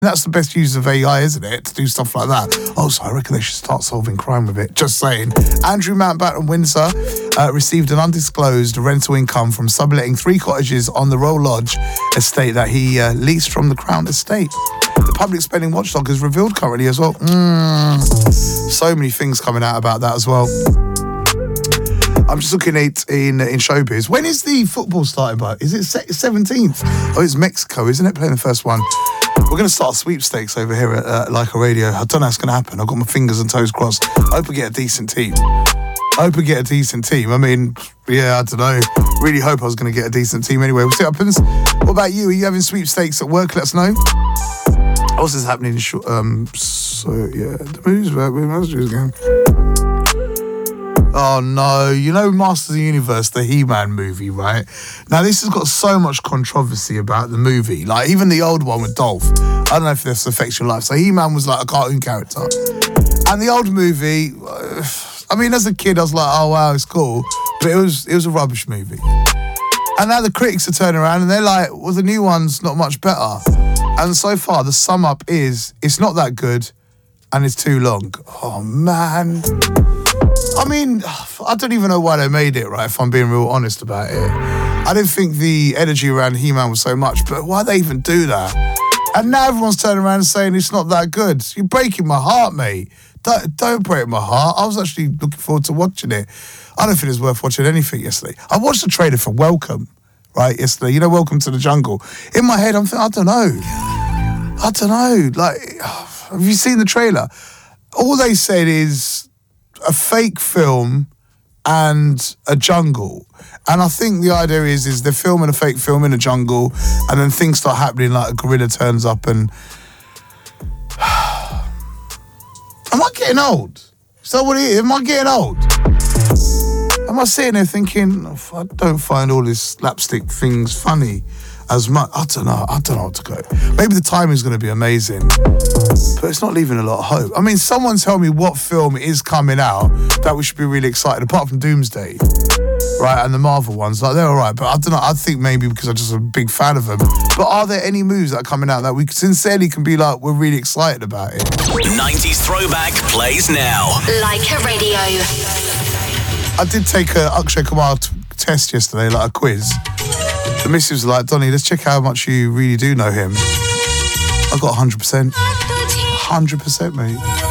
That's the best use of AI, isn't it? To do stuff like that. Oh, so I reckon they should start solving crime with it. Just saying. Andrew Mountbatten Windsor received an undisclosed rental income from subletting 3 cottages on the Row Lodge estate that he leased from the Crown Estate. The public spending watchdog has revealed currently as well. So many things coming out about that as well. I'm just looking at in showbiz. When is the football starting by? Is it 17th? Oh, it's Mexico, isn't it? Playing the first one. We're going to start sweepstakes over here at Leica Radio. I don't know how it's going to happen. I've got my fingers and toes crossed. I hope we get a decent team. I mean, yeah, I don't know. Really hope I was going to get a decent team anyway. We'll see what happens. What about you? Are you having sweepstakes at work? Let us know. What's this happening? The movies about again. Oh no, you know Masters of the Universe, the He-Man movie, right? Now this has got so much controversy about the movie. Like even the old one with Dolph. I don't know if this affects your life. So He-Man was like a cartoon character. And the old movie, I mean as a kid I was like, oh wow, it's cool. But it was a rubbish movie. And now the critics are turning around and they're like, well the new one's not much better. And so far the sum up is, it's not that good and it's too long. Oh man. I mean, I don't even know why they made it, right, if I'm being real honest about it. I didn't think the energy around He-Man was so much, but why'd they even do that? And now everyone's turning around and saying it's not that good. You're breaking my heart, mate. Don't break my heart. I was actually looking forward to watching it. I don't think it was worth watching anything yesterday. I watched the trailer for Welcome, right, yesterday. You know, Welcome to the Jungle. In my head, I'm thinking, I don't know. Like, have you seen the trailer? All they said is a fake film and a jungle. And I think the idea is they're filming a fake film in a jungle and then things start happening like a gorilla turns up and... Am I getting old? Is that what it is? Am I getting old? Am I sitting there thinking, I don't find all these slapstick things funny as much? I don't know what to go. Maybe the timing's going to be amazing, but it's not leaving a lot of hope. I mean, someone tell me what film is coming out that we should be really excited, apart from Doomsday, right, and the Marvel ones. Like, they're all right, but I don't know. I think maybe because I'm just a big fan of them. But are there any movies that are coming out that we sincerely can be like, we're really excited about it? 90s Throwback plays now. Leica Radio. I did take a Akshay Kumar test yesterday, like a quiz. The missus was like, Donnie, let's check how much you really do know him. I got 100%. 100%, mate.